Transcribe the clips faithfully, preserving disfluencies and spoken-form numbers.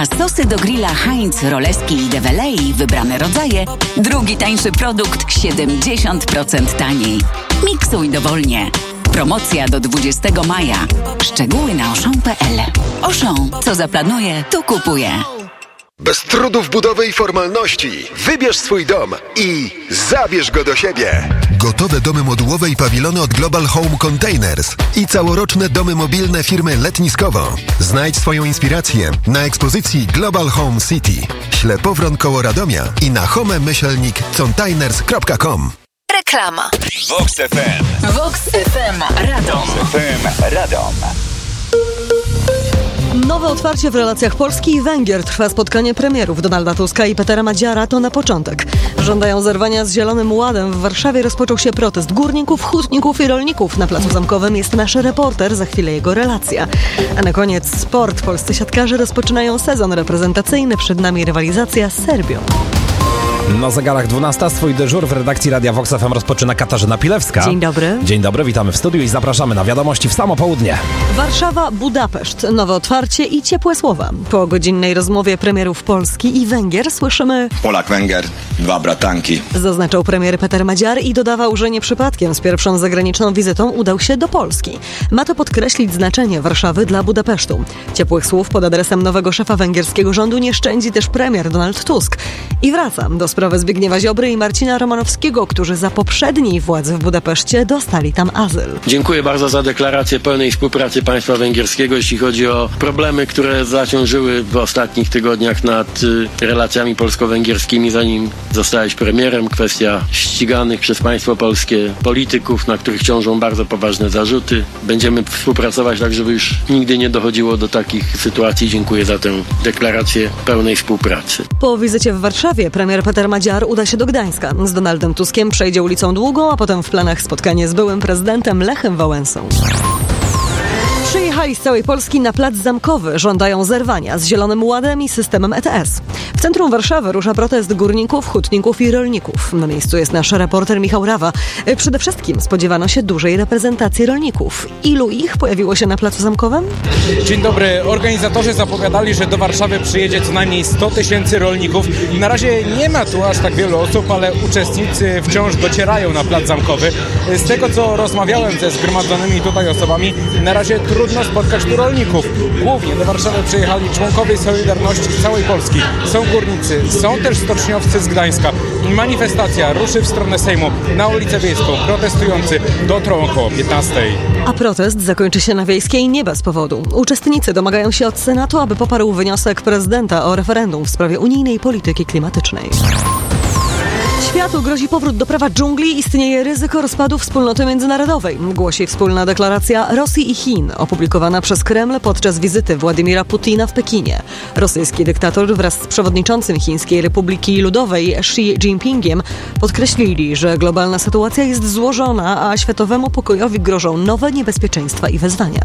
A sosy do grilla Heinz, Roleski i Develei, wybrane rodzaje, drugi tańszy produkt siedemdziesiąt procent taniej. Miksuj dowolnie. Promocja do dwudziestego maja. Szczegóły na oszą kropka pe el. Oszą, co zaplanuje, to kupuje. Bez trudów budowy i formalności wybierz swój dom i zabierz go do siebie. Gotowe domy modułowe i pawilony od Global Home Containers i całoroczne domy mobilne firmy Letniskowo. Znajdź swoją inspirację na ekspozycji Global Home City. Ślepowron koło Radomia i na home myślnik containers kropka com. Reklama. Vox F M. Vox F M Radom. Vox F M Radom. Nowe otwarcie w relacjach Polski i Węgier. Trwa spotkanie premierów Donalda Tuska i Petera Madziara. To na początek. Żądają zerwania z Zielonym Ładem. W Warszawie rozpoczął się protest górników, hutników i rolników. Na Placu Zamkowym jest nasz reporter. Za chwilę jego relacja. A na koniec sport. Polscy siatkarze rozpoczynają sezon reprezentacyjny. Przed nami rywalizacja z Serbią. Na zegarach dwunasta swój dyżur w redakcji Radia Vox F M rozpoczyna Katarzyna Pilewska. Dzień dobry. Dzień dobry, witamy w studiu i zapraszamy na wiadomości w samo południe. Warszawa, Budapeszt. Nowe otwarcie i ciepłe słowa. Po godzinnej rozmowie premierów Polski i Węgier słyszymy... Polak-Węgier, dwa bratanki. Zaznaczał premier Peter Madziar i dodawał, że nie przypadkiem z pierwszą zagraniczną wizytą udał się do Polski. Ma to podkreślić znaczenie Warszawy dla Budapesztu. Ciepłych słów pod adresem nowego szefa węgierskiego rządu nie szczędzi też premier Donald Tusk. I wracam do sprawy Zbigniewa Ziobry i Marcina Romanowskiego, którzy za poprzedniej władzy w Budapeszcie dostali tam azyl. Dziękuję bardzo za deklarację pełnej współpracy państwa węgierskiego, jeśli chodzi o problemy, które zaciążyły w ostatnich tygodniach nad y, relacjami polsko-węgierskimi, zanim zostałeś premierem. Kwestia ściganych przez państwo polskie polityków, na których ciążą bardzo poważne zarzuty. Będziemy współpracować tak, żeby już nigdy nie dochodziło do takich sytuacji. Dziękuję za tę deklarację pełnej współpracy. Po wizycie w Warszawie premier Peter Madziar uda się do Gdańska. Z Donaldem Tuskiem przejdzie ulicą Długą, a potem w planach spotkanie z byłym prezydentem Lechem Wałęsą. Przyjechali z całej Polski na Plac Zamkowy. Żądają zerwania z Zielonym Ładem i systemem E T S. W centrum Warszawy rusza protest górników, hutników i rolników. Na miejscu jest nasz reporter Michał Rawa. Przede wszystkim spodziewano się dużej reprezentacji rolników. Ilu ich pojawiło się na Placu Zamkowym? Dzień dobry. Organizatorzy zapowiadali, że do Warszawy przyjedzie co najmniej sto tysięcy rolników. Na razie nie ma tu aż tak wielu osób, ale uczestnicy wciąż docierają na Plac Zamkowy. Z tego, co rozmawiałem ze zgromadzonymi tutaj osobami, na razie trudno spotkać tu rolników. Głównie do Warszawy przyjechali członkowie Solidarności z całej Polski. Są górnicy, są też stoczniowcy z Gdańska. Manifestacja ruszy w stronę Sejmu na ulicę Wiejską. Protestujący dotrą około piętnastej. A protest zakończy się na Wiejskiej nie bez powodu. Uczestnicy domagają się od Senatu, aby poparł wniosek prezydenta o referendum w sprawie unijnej polityki klimatycznej. Światu grozi powrót do prawa dżungli, istnieje ryzyko rozpadu wspólnoty międzynarodowej, głosi wspólna deklaracja Rosji i Chin, opublikowana przez Kreml podczas wizyty Władimira Putina w Pekinie. Rosyjski dyktator wraz z przewodniczącym Chińskiej Republiki Ludowej Xi Jinpingiem podkreślili, że globalna sytuacja jest złożona, a światowemu pokojowi grożą nowe niebezpieczeństwa i wyzwania.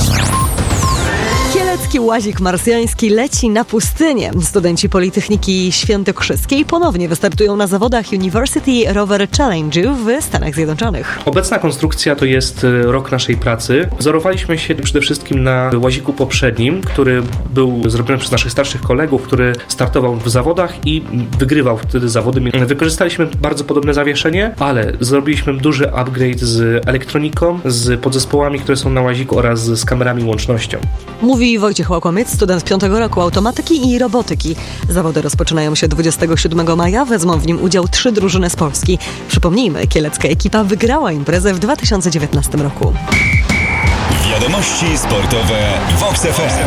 Kielecki łazik marsjański leci na pustynię. Studenci Politechniki Świętokrzyskiej ponownie wystartują na zawodach University Rover Challenge w Stanach Zjednoczonych. Obecna konstrukcja to jest rok naszej pracy. Wzorowaliśmy się przede wszystkim na łaziku poprzednim, który był zrobiony przez naszych starszych kolegów, który startował w zawodach i wygrywał wtedy zawody. Wykorzystaliśmy bardzo podobne zawieszenie, ale zrobiliśmy duży upgrade z elektroniką, z podzespołami, które są na łaziku oraz z kamerami łącznością. Mówi Wojciech Łakomiec, student piątego roku automatyki i robotyki. Zawody rozpoczynają się dwudziestego siódmego maja, wezmą w nim udział trzy drużyny z Polski. Przypomnijmy, kielecka ekipa wygrała imprezę w dwa tysiące dziewiętnastym roku. Wiadomości sportowe Vox F M.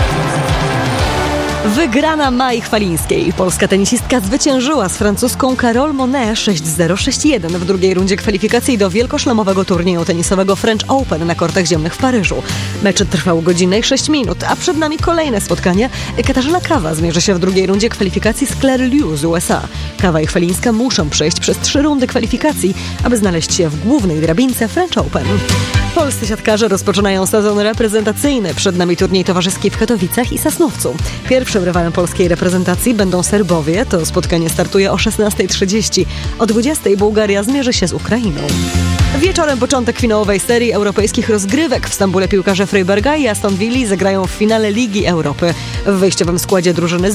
Wygrana Mai Chwalińskiej. Polska tenisistka zwyciężyła z francuską Carole Monet sześć zero sześć jeden w drugiej rundzie kwalifikacji do wielkoszlemowego turnieju tenisowego French Open na kortach ziemnych w Paryżu. Mecz trwał godzinę i sześć minut, a przed nami kolejne spotkanie. Katarzyna Kawa zmierzy się w drugiej rundzie kwalifikacji z Claire Liu z U S A. Kawa i Chwalińska muszą przejść przez trzy rundy kwalifikacji, aby znaleźć się w głównej drabince French Open. Polscy siatkarze rozpoczynają sezon reprezentacyjny. Przed nami turniej towarzyski w Katowicach i Sosnowcu. Pierwszym rywalem polskiej reprezentacji będą Serbowie. To spotkanie startuje o szesnasta trzydzieści. O dwudziestej Bułgaria zmierzy się z Ukrainą. Wieczorem początek finałowej serii europejskich rozgrywek. W Stambule piłkarze Freiburga i Aston Villa zagrają w finale Ligi Europy. W wyjściowym składzie drużyny